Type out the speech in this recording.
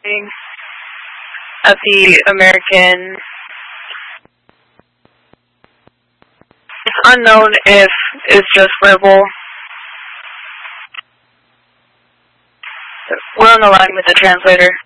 of the American. It's unknown if it's just verbal. We're on the line with the translator.